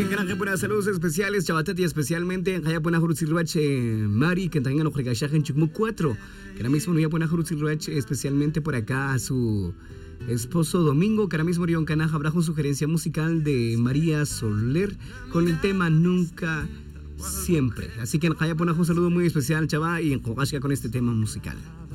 gran buenas saludos especiales, Chabatati, especialmente en Hayapona Juruzirruach, Mari, que también en Ojregayaje en Chucmu 4, que ahora mismo no voy a poner Juruzirruach, especialmente por acá a su esposo Domingo, que ahora mismo Rion Canaja habrá con sugerencia musical de María Soler con el tema Nunca Siempre. Así que en Hayapona un saludo muy especial, Chava, y en Jogashka con este tema musical.